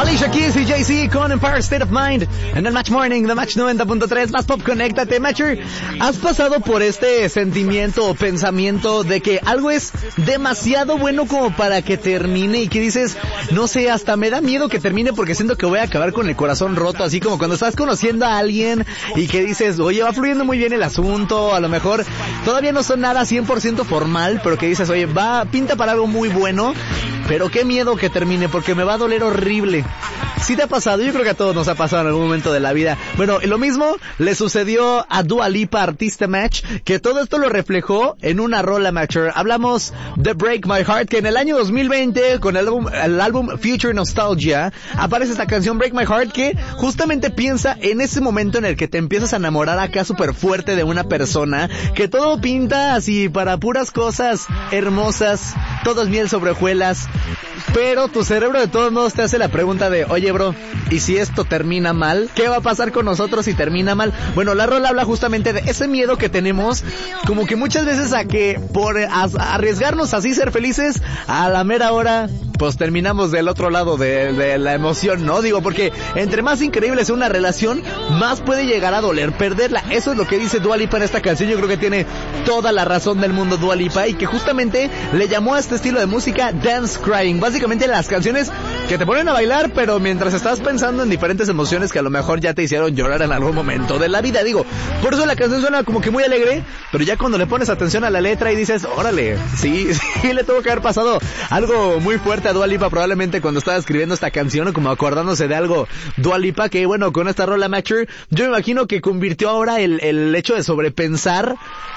Alicia Keys y Jay-Z con Empire State of Mind en el Match Morning de Match 90.3. Más pop, conéctate, Matcher. ¿Has pasado por este sentimiento o pensamiento de que algo es demasiado bueno como para que termine y que dices, no sé, hasta me da miedo que termine porque siento que voy a acabar con el corazón roto, así como cuando estás conociendo a alguien y que dices, oye, va fluyendo muy bien el asunto, a lo mejor todavía no son nada 100% formal, pero que dices, oye, pinta para algo muy bueno, pero qué miedo que termine porque me va a doler horrible. ¿Sí te ha pasado? Yo creo que a todos nos ha pasado en algún momento de la vida. Bueno, lo mismo le sucedió a Dua Lipa, artista Match, que todo esto lo reflejó en una rola, Matcher. Hablamos de Break My Heart, que en el año 2020, con el álbum Future Nostalgia, aparece esta canción Break My Heart, que justamente piensa en ese momento en el que te empiezas a enamorar acá súper fuerte de una persona, que todo pinta así para puras cosas hermosas, todo es miel sobre hojuelas, pero tu cerebro de todos modos te hace la pregunta de, oye bro, ¿y si esto termina mal? ¿Qué va a pasar con nosotros si termina mal? Bueno, la rola habla justamente de ese miedo que tenemos, como que muchas veces a que por arriesgarnos así ser felices, a la mera hora pues terminamos del otro lado de la emoción, ¿no? Digo, porque entre más increíble sea una relación, más puede llegar a doler perderla. Eso es lo que dice Dua Lipa en esta canción. Yo creo que tiene toda la razón del mundo Dua Lipa, y que justamente le llamó a este estilo de música Dance Crying. Básicamente las canciones que te ponen a bailar, pero mientras estás pensando en diferentes emociones que a lo mejor ya te hicieron llorar en algún momento de la vida. Digo, por eso la canción suena como que muy alegre, pero ya cuando le pones atención a la letra y dices, órale, sí, le tuvo que haber pasado algo muy fuerte a Dua Lipa probablemente cuando estaba escribiendo esta canción, o como acordándose de algo Dua Lipa, que bueno, con esta rola Matcher, yo me imagino que convirtió ahora el hecho de sobrepensar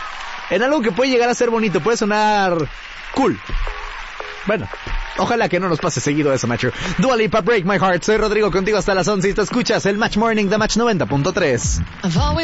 en algo que puede llegar a ser bonito, puede sonar cool. Bueno, ojalá que no nos pase seguido eso, Matcher. Dua Lipa, Break My Heart. Soy Rodrigo, contigo hasta las 11 y te escuchas el Match Morning de Match 90.3.